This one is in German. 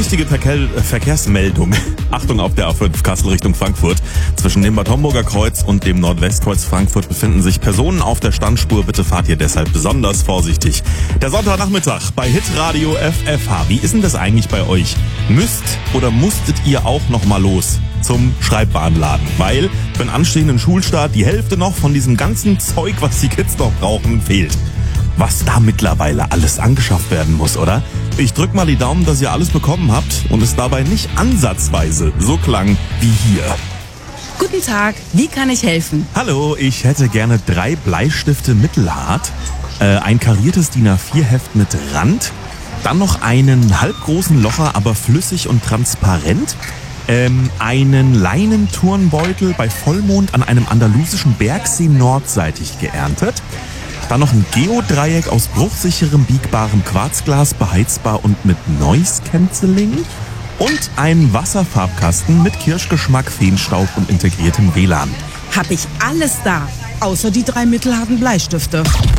wichtige Verkehrsmeldung. Achtung auf der A5 Kassel Richtung Frankfurt. Zwischen dem Bad Homburger Kreuz und dem Nordwestkreuz Frankfurt befinden sich Personen auf der Standspur. Bitte fahrt ihr deshalb besonders vorsichtig. Der Sonntagnachmittag bei Hitradio FFH. Wie ist denn das eigentlich bei euch? Müsst oder musstet ihr auch noch mal los zum Schreibwarenladen? Weil für einen anstehenden Schulstart die Hälfte noch von diesem ganzen Zeug, was die Kids noch brauchen, fehlt. Was da mittlerweile alles angeschafft werden muss, oder? Ich drück mal die Daumen, dass ihr alles bekommen habt und es dabei nicht ansatzweise so klang wie hier. Guten Tag, wie kann ich helfen? Hallo, ich hätte gerne 3 Bleistifte Mittelhart, ein kariertes DIN A4-Heft mit Rand, dann noch einen halbgroßen Locher, aber flüssig und transparent, einen Leinenturnbeutel bei Vollmond an einem andalusischen Bergsee nordseitig geerntet, dann noch ein Geodreieck aus bruchsicherem, biegbarem Quarzglas, beheizbar und mit Noise Cancelling und einen Wasserfarbkasten mit Kirschgeschmack, Feenstaub und integriertem WLAN. Hab ich alles da, außer die 3 mittelharten Bleistifte.